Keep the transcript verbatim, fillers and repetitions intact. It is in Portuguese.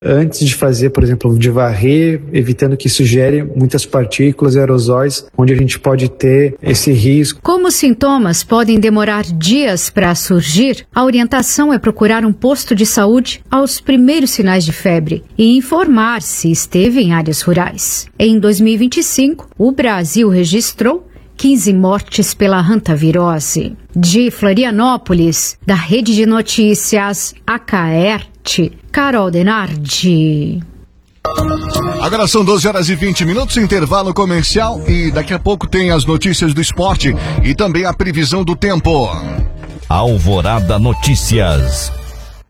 antes de fazer, por exemplo, de varrer, evitando que isso gere muitas partículas e aerosóis, onde a gente pode ter esse risco. Como os sintomas podem demorar dias para surgir, a orientação é procurar um posto de saúde aos primeiros sinais de febre e informar se esteve em áreas rurais. Em dois mil e vinte e cinco, o Brasil registrou quinze mortes pela hantavirose. De Florianópolis, da Rede de Notícias Acaerte, Carol Denardi. Agora são doze horas e vinte minutos, intervalo comercial, e daqui a pouco tem as notícias do esporte e também a previsão do tempo. Alvorada Notícias.